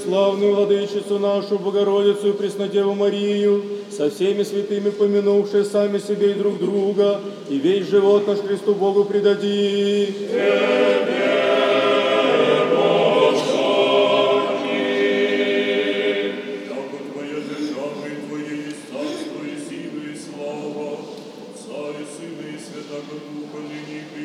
Славную Владычицу нашу, Богородицу и Преснодеву Марию, со всеми святыми помянувшие сами себе и друг друга, и весь живот наш Христу Богу предади.